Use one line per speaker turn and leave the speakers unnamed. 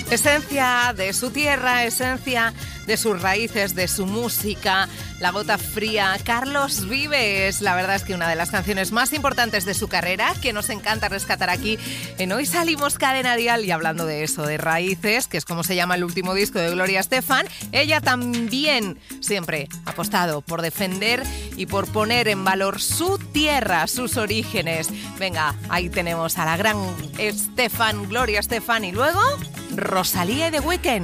Esencia de su tierra, esencia de sus raíces, de su música, La Gota Fría. Carlos Vives, la verdad es que una de las canciones más importantes de su carrera, que nos encanta rescatar aquí en Hoy Salimos Cadena Dial. Y hablando de eso, de raíces, que es como se llama el último disco de Gloria Estefan, ella también siempre ha apostado por defender y por poner en valor su tierra, sus orígenes. Venga, ahí tenemos a la gran Estefan, Gloria Estefan, y luego Rosalía y The Weeknd.